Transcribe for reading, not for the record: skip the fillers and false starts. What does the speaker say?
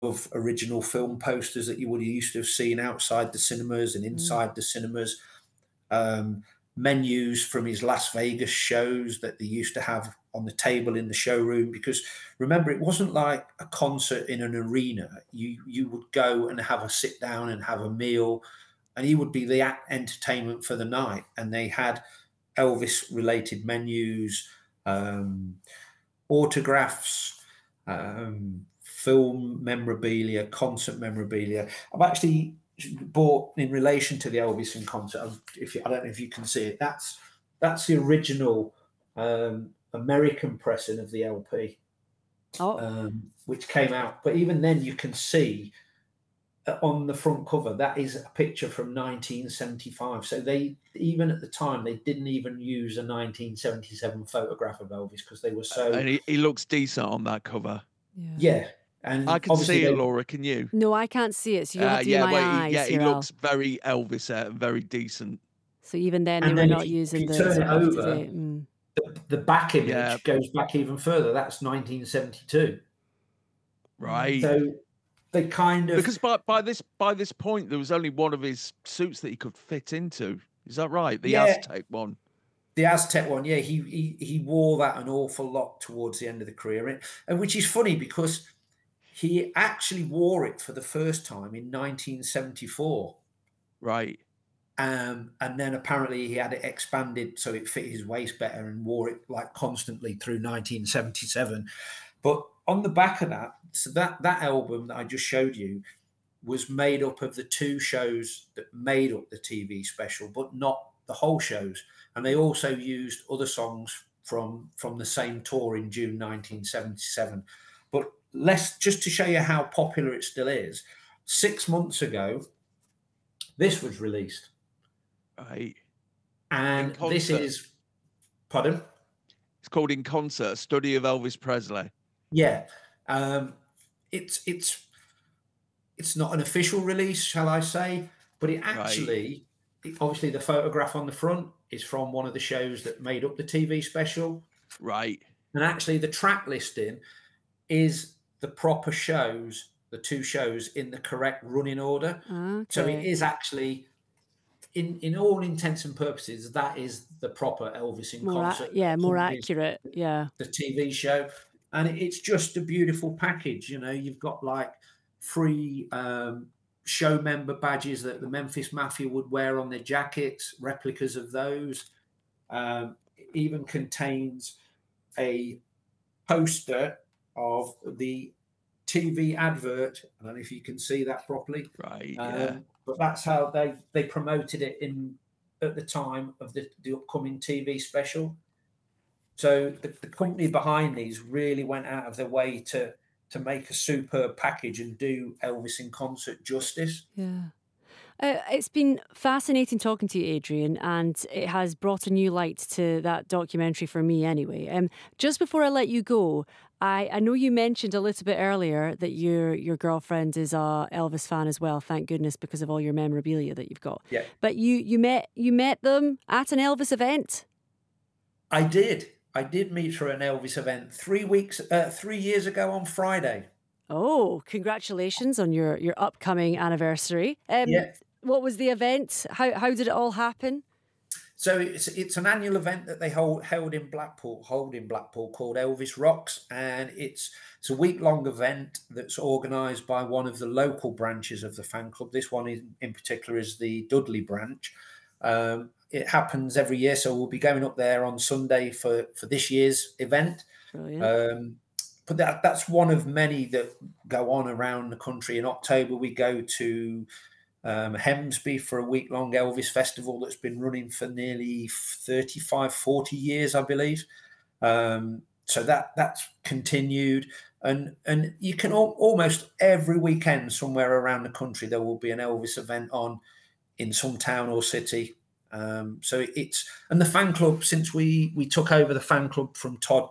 of original film posters that you would used to have seen outside the cinemas and Mm. inside the cinemas. Um, Menus from his Las Vegas shows that they used to have on the table in the showroom. Because remember, it wasn't like a concert in an arena. You would go and have a sit down and have a meal, and he would be the entertainment for the night. And they had Elvis related menus, um, autographs, film memorabilia, concert memorabilia. I've actually bought in relation to the Elvis in concert. If you, I don't know if you can see it. That's the original American pressing of the LP, Oh, which came out. But even then, you can see on the front cover that is a picture from 1975. So they, even at the time, they didn't even use a 1977 photograph of Elvis because they were so, And he looks decent on that cover. yeah. yeah. I And can obviously see it, they, Laura, can you? No, I can't see it, so you'll have to be Yeah, my well, eyes, he Cyril. looks very Elvis, very decent. So even then, they and were then not if using you the turn sort it of up to over, date. the back Yeah, image goes back even further. That's 1972. right. So they kind of, Because by this point, there was only one of his suits that he could fit into. Is that right? The yeah, Aztec one. the Aztec one, yeah, he wore that an awful lot towards the end of the career, and which is funny because he actually wore it for the first time in 1974. Right. And then apparently he had it expanded so it fit his waist better and wore it like constantly through 1977. But on the back of that, so that album that I just showed you was made up of the two shows that made up the TV special, but not the whole shows. And they also used other songs from the same tour in June 1977. But let's just to show you how popular it still is. 6 months ago, this was released, Right. In and this concert. is, pardon, It's called In Concert, Study of Elvis Presley. yeah, it's it's not an official release, shall I say, but it Right. actually, obviously, the photograph on the front is from one of the shows that made up the TV special, Right. and actually, the track listing is the proper shows, the two shows in the correct running order. So it Okay. is actually, in all intents and purposes, that is the proper Elvis in concert that More accompanies accurate. Yeah. the TV show, and it's just a beautiful package. You know, you've got like free show member badges that the Memphis Mafia would wear on their jackets, replicas of those. It even contains a poster of the TV advert. I don't know if you can see that properly, Right. Yeah. but that's how they promoted it in at the time of the upcoming TV special. So the company behind these really went out of their way to make a superb package and do Elvis in concert justice. Yeah. It's been fascinating talking to you, Adrian, and it has brought a new light to that documentary for me anyway. Just before I let you go, I know you mentioned a little bit earlier that your girlfriend is a Elvis fan as well, thank goodness, because of all your memorabilia that you've got. Yeah, But you met them at an Elvis event? I did. I did meet her at an Elvis event 3 years ago on Friday. Oh, congratulations on your upcoming anniversary. Yeah. What was the event? How did it all happen? So it's an annual event that they held in Blackpool, called Elvis Rocks, and it's a week long event that's organised by one of the local branches of the fan club. This one in particular is the Dudley branch. It happens every year, so we'll be going up there on Sunday for this year's event. Brilliant. But that's one of many that go on around the country. In October, we go to Hemsby for a week-long Elvis festival that's been running for nearly 35, 40 years, I believe. So that's continued. And you can almost every weekend somewhere around the country, there will be an Elvis event on in some town or city. So it's, and the fan club, since we took over the fan club from Todd